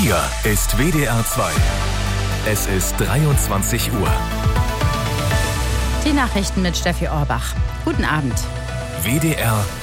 Hier ist WDR 2. Es ist 23 Uhr. Die Nachrichten mit Steffi Orbach. Guten Abend. WDR